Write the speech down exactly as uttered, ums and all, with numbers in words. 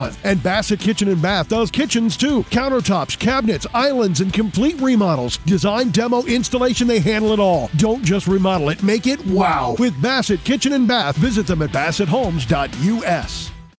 And Bassett Kitchen and Bath does kitchens too. Countertops, cabinets, islands, and complete remodels. Design, demo, installation, they handle it all. Don't just remodel it, make it wow. With Bassett Kitchen and Bath, visit them at bassett homes dot U S.